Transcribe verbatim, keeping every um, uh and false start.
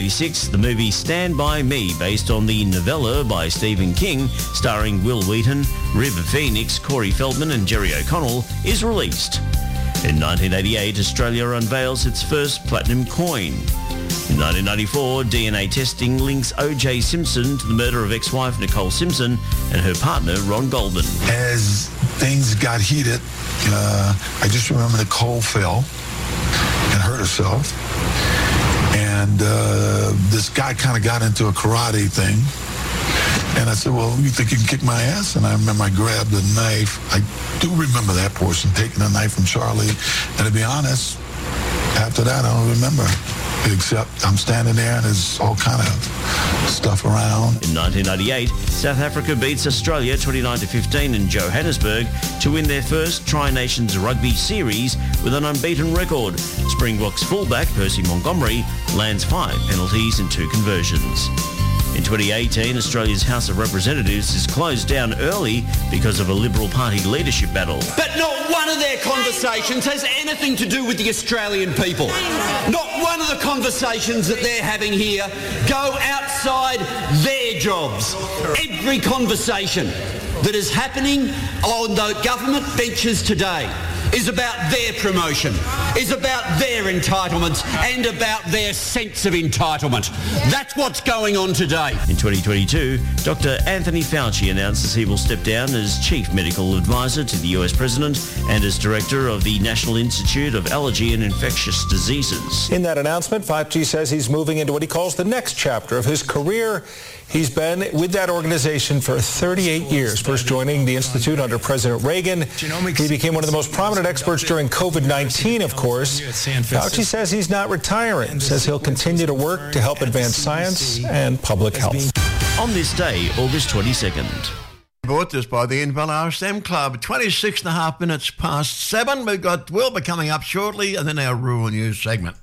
eighty-six, the movie Stand By Me, based on the novella by Stephen King, starring Will Wheaton, River Phoenix, Corey Feldman and Jerry O'Connell, is released. In nineteen eighty-eight, Australia unveils its first platinum coin. In nineteen ninety-four, D N A testing links O J Simpson to the murder of ex-wife Nicole Simpson and her partner Ron Goldman. As things got heated, uh, I just remember Nicole fell and hurt herself. And uh, this guy kind of got into a karate thing. And I said, well, you think you can kick my ass? And I remember I grabbed a knife. I do remember that portion, taking a knife from Charlie. And to be honest, after that, I don't remember. Except I'm standing there and there's all kind of stuff around. In nineteen ninety-eight, South Africa beats Australia twenty-nine to fifteen in Johannesburg to win their first Tri-Nations Rugby Series with an unbeaten record. Springboks fullback Percy Montgomery lands five penalties and two conversions. In twenty eighteen, Australia's House of Representatives is closed down early because of a Liberal Party leadership battle. But not one of their conversations has anything to do with the Australian people. Not one of the conversations that they're having here go outside their jobs. Every conversation that is happening on the government benches today is about their promotion, is about their entitlements and about their sense of entitlement. That's what's going on today. In twenty twenty-two, Doctor Anthony Fauci announces he will step down as Chief Medical Advisor to the U S President and as Director of the National Institute of Allergy and Infectious Diseases. In that announcement, Fauci says he's moving into what he calls the next chapter of his career. He's been with that organization for thirty-eight years, first joining the Institute under President Reagan. He became one of the most prominent experts during COVID nineteen, of course. Fauci says he's not retiring, says he'll continue to work to help advance science and public health. On this day, August twenty-second. Brought to us by the Inval R S M Club. twenty-six and a half minutes past seven. We've got Wilbur coming up shortly and then our rural news segment.